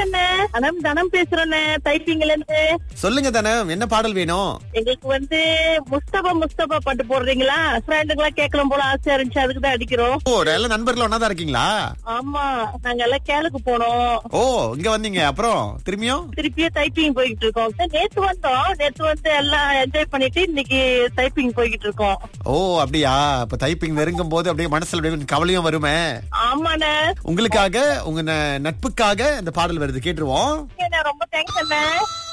அண்ணன் தனம் பேசுறேன்னு டைப்பிங்ல இருந்து. சொல்லுங்க தனம், என்ன பாடல் வேணும்? எங்களுக்கு முஸ்தபா பாட்டு போடுறீங்களா? ஃப்ரெண்டுங்களா கேட்கலாம் போல ஆசையா இருந்துச்சு, அதுக்குதான் அடிக்கிறோம். ஓ, எல்லா நண்பர்களும் ஒன்னாதான் இருக்கீங்களா? ஆமா, நாங்க எல்லாம் கேளுக்கு போனோம். ஓ, இங்க வந்தீங்க, அப்புறம் திரும்பியும் டைப்பிங் போய்கிட்டு இருக்கோம். நேத்து வந்து எல்லாம் என்ஜாய் பண்ணிட்டு இன்னைக்கு டைப்பிங் போய்கிட்டு இருக்கோம். ஓ, அப்படியா? இப்ப டைப்பிங் நெருங்கும் போது அப்படியே மனசுல அப்படியே கொஞ்சம் கவலையும் வருமே. ஆமாண்ணே, உங்களுக்காக, உங்க நட்புக்காக இந்த பாடல் வருது, கேட்டுருவோம். ரொம்ப தேங்க்ஸ் அண்ணே.